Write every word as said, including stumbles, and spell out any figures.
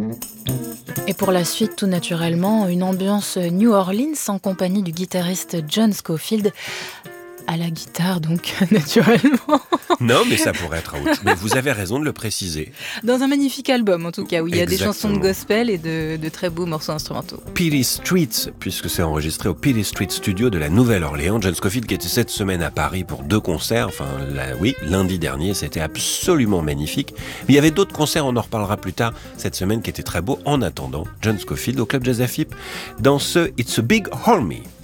Et pour la suite, tout naturellement, une ambiance New Orleans en compagnie du guitariste John Scofield. À la guitare, donc, naturellement. Non, mais ça pourrait être autre. Mais vous avez raison de le préciser. Dans un magnifique album, en tout cas, où il y a Exactement. des chansons de gospel et de, de très beaux morceaux instrumentaux. Petty Streets, puisque c'est enregistré au Petty Street Studio de la Nouvelle-Orléans. John Scofield qui était cette semaine à Paris pour deux concerts. Enfin, là, oui, lundi dernier, c'était absolument magnifique. Mais il y avait d'autres concerts, on en reparlera plus tard cette semaine, qui étaient très beaux. En attendant, John Scofield au Club Jazz F I P dans ce It's a Big Horn Me.